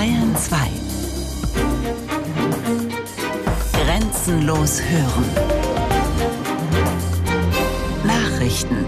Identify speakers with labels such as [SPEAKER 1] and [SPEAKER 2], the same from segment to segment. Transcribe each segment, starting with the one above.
[SPEAKER 1] Bayern 2. Grenzenlos hören. Nachrichten.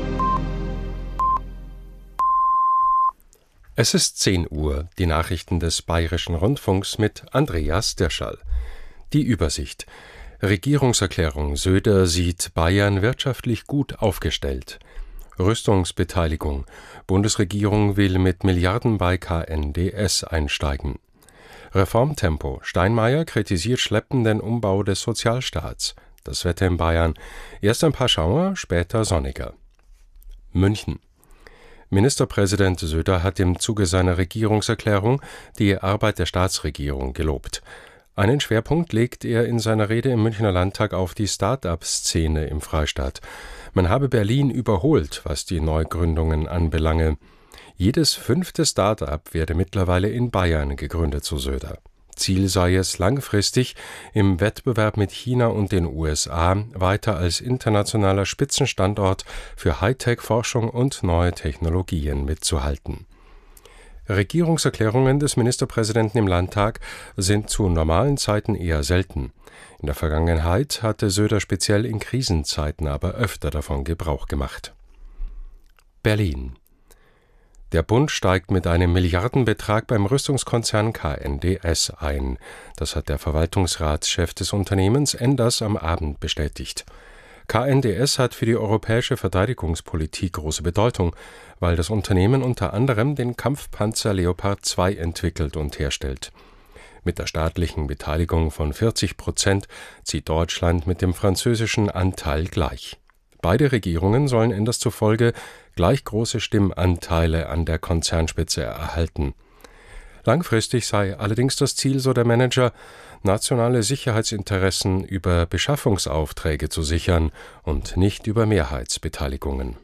[SPEAKER 2] Es ist 10 Uhr, die Nachrichten des Bayerischen Rundfunks mit Andreas Dirschall. Die Übersicht. Regierungserklärung: Söder sieht Bayern wirtschaftlich gut aufgestellt. Rüstungsbeteiligung: Bundesregierung will mit Milliarden bei KNDS einsteigen. Reformtempo: Steinmeier kritisiert schleppenden Umbau des Sozialstaats. Das Wetter in Bayern: erst ein paar Schauer, später sonniger. München. Ministerpräsident Söder hat im Zuge seiner Regierungserklärung die Arbeit der Staatsregierung gelobt. Einen Schwerpunkt legt er in seiner Rede im Münchner Landtag auf die Start-up-Szene im Freistaat. Man habe Berlin überholt, was die Neugründungen anbelange. Jedes 5. Start-up werde mittlerweile in Bayern gegründet, so Söder. Ziel sei es, langfristig im Wettbewerb mit China und den USA weiter als internationaler Spitzenstandort für Hightech-Forschung und neue Technologien mitzuhalten. Regierungserklärungen des Ministerpräsidenten im Landtag sind zu normalen Zeiten eher selten. In der Vergangenheit hatte Söder speziell in Krisenzeiten aber öfter davon Gebrauch gemacht. Berlin. Der Bund steigt mit einem Milliardenbetrag beim Rüstungskonzern KNDS ein. Das hat der Verwaltungsratschef des Unternehmens Enders am Abend bestätigt. KNDS hat für die europäische Verteidigungspolitik große Bedeutung, weil das Unternehmen unter anderem den Kampfpanzer Leopard 2 entwickelt und herstellt. Mit der staatlichen Beteiligung von 40% zieht Deutschland mit dem französischen Anteil gleich. Beide Regierungen sollen Enders zufolge gleich große Stimmanteile an der Konzernspitze erhalten. Langfristig sei allerdings das Ziel, so der Manager, nationale Sicherheitsinteressen über Beschaffungsaufträge zu sichern und nicht über Mehrheitsbeteiligungen.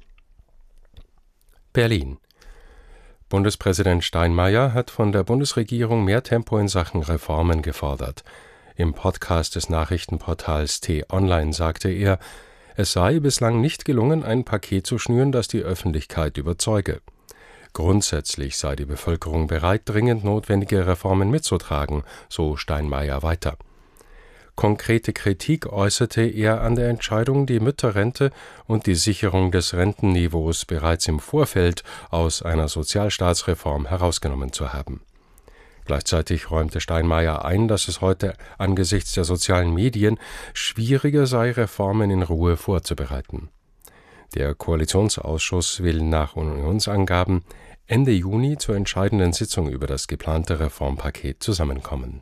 [SPEAKER 2] Berlin. Bundespräsident Steinmeier hat von der Bundesregierung mehr Tempo in Sachen Reformen gefordert. Im Podcast des Nachrichtenportals T-Online sagte er, es sei bislang nicht gelungen, ein Paket zu schnüren, das die Öffentlichkeit überzeuge. Grundsätzlich sei die Bevölkerung bereit, dringend notwendige Reformen mitzutragen, so Steinmeier weiter. Konkrete Kritik äußerte er an der Entscheidung, die Mütterrente und die Sicherung des Rentenniveaus bereits im Vorfeld aus einer Sozialstaatsreform herausgenommen zu haben. Gleichzeitig räumte Steinmeier ein, dass es heute angesichts der sozialen Medien schwieriger sei, Reformen in Ruhe vorzubereiten. Der Koalitionsausschuss will nach Unionsangaben Ende Juni zur entscheidenden Sitzung über das geplante Reformpaket zusammenkommen.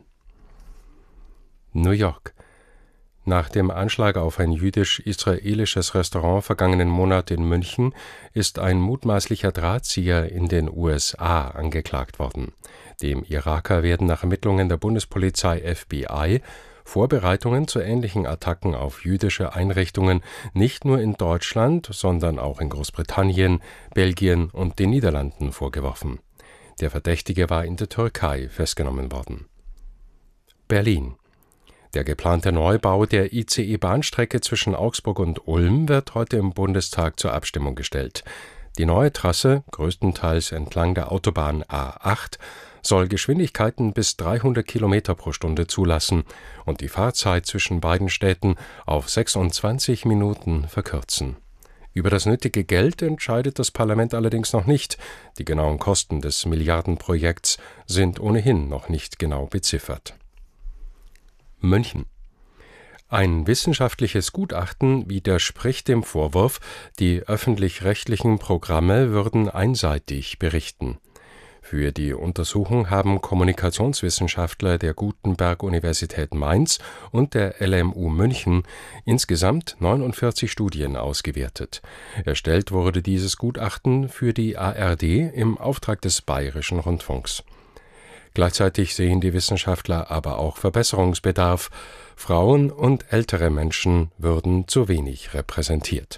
[SPEAKER 2] New York. Nach dem Anschlag auf ein jüdisch-israelisches Restaurant vergangenen Monat in München ist ein mutmaßlicher Drahtzieher in den USA angeklagt worden. Dem Iraker werden nach Ermittlungen der Bundespolizei FBI Vorbereitungen zu ähnlichen Attacken auf jüdische Einrichtungen nicht nur in Deutschland, sondern auch in Großbritannien, Belgien und den Niederlanden vorgeworfen. Der Verdächtige war in der Türkei festgenommen worden. Berlin. Der geplante Neubau der ICE-Bahnstrecke zwischen Augsburg und Ulm wird heute im Bundestag zur Abstimmung gestellt. Die neue Trasse, größtenteils entlang der Autobahn A8, soll Geschwindigkeiten bis 300 km pro Stunde zulassen und die Fahrzeit zwischen beiden Städten auf 26 Minuten verkürzen. Über das nötige Geld entscheidet das Parlament allerdings noch nicht. Die genauen Kosten des Milliardenprojekts sind ohnehin noch nicht genau beziffert. München. Ein wissenschaftliches Gutachten widerspricht dem Vorwurf, die öffentlich-rechtlichen Programme würden einseitig berichten. Für die Untersuchung haben Kommunikationswissenschaftler der Gutenberg-Universität Mainz und der LMU München insgesamt 49 Studien ausgewertet. Erstellt wurde dieses Gutachten für die ARD im Auftrag des Bayerischen Rundfunks. Gleichzeitig sehen die Wissenschaftler aber auch Verbesserungsbedarf. Frauen und ältere Menschen würden zu wenig repräsentiert.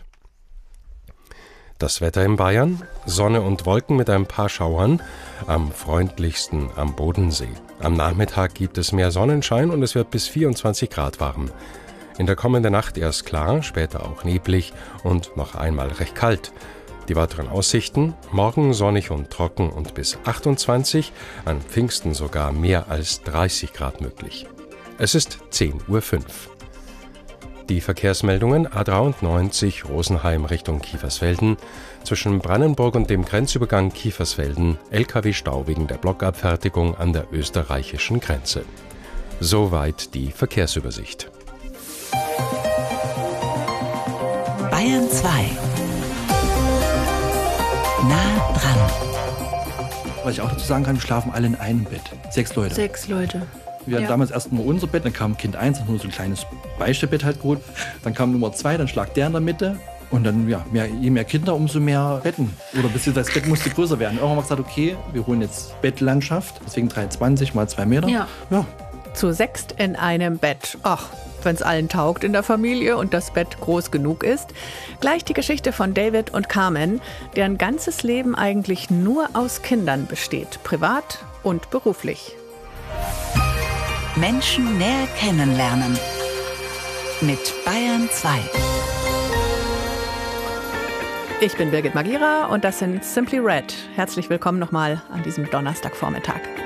[SPEAKER 2] Das Wetter in Bayern: Sonne und Wolken mit ein paar Schauern, am freundlichsten am Bodensee. Am Nachmittag gibt es mehr Sonnenschein und es wird bis 24 Grad warm. In der kommenden Nacht erst klar, später auch neblig und noch einmal recht kalt. Die weiteren Aussichten: morgen sonnig und trocken und bis 28, an Pfingsten sogar mehr als 30 Grad möglich. Es ist 10:05 Uhr. Die Verkehrsmeldungen: A93 Rosenheim Richtung Kiefersfelden. Zwischen Brannenburg und dem Grenzübergang Kiefersfelden LKW-Stau wegen der Blockabfertigung an der österreichischen Grenze. Soweit die Verkehrsübersicht.
[SPEAKER 1] Bayern 2. Nah dran.
[SPEAKER 3] Was ich auch dazu sagen kann, wir schlafen alle in einem Bett. 6 Leute.
[SPEAKER 4] 6 Leute.
[SPEAKER 3] Wir hatten damals erst nur unser Bett, dann kam Kind 1, nur so ein kleines Beistellbett halt geholt. Dann kam Nummer 2, dann lag der in der Mitte. Und dann, je mehr Kinder, umso mehr Betten. Oder beziehungsweise das Bett musste größer werden. Irgendwann haben wir gesagt, okay, wir holen jetzt Bettlandschaft. Deswegen 3,20 mal 2 Meter.
[SPEAKER 4] Ja.
[SPEAKER 5] Zu 6 in einem Bett. Ach, wenn es allen taugt in der Familie und das Bett groß genug ist. Gleich die Geschichte von David und Carmen, deren ganzes Leben eigentlich nur aus Kindern besteht. Privat und beruflich.
[SPEAKER 1] Menschen näher kennenlernen. Mit Bayern 2.
[SPEAKER 5] Ich bin Birgit Magira und das sind Simply Red. Herzlich willkommen nochmal an diesem Donnerstagvormittag.